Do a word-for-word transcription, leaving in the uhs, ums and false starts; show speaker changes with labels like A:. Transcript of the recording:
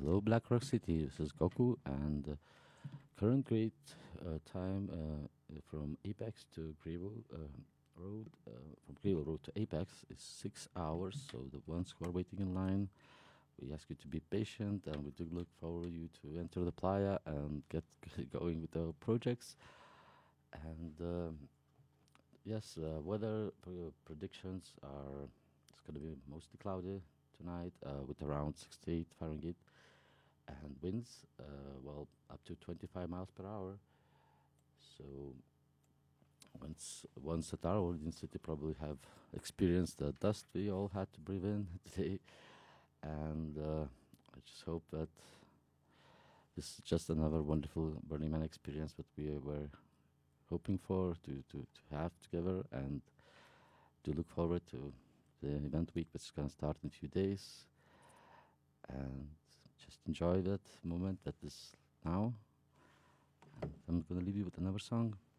A: Hello, Black Rock City. This is Goku, and uh, current great uh, time uh, from Apex to Greenville uh, Road, uh, from Greenville Road to Apex is six hours. So the ones who are waiting in line, we ask you to be patient, and we do look forward you to enter the playa and get going with the projects. And um yes, uh, weather pre- predictions are it's going to be mostly cloudy tonight uh, with around sixty-eight Fahrenheit and winds, uh, well, up to twenty-five miles per hour. So once once at our Origin City probably have experienced the dust we all had to breathe in today, and uh, I just hope that this is just another wonderful Burning Man experience that we were hoping for to, to, to have together, and to look forward to the event week which is going to start in a few days, and just enjoy that moment that is now. And I'm going to leave you with another song.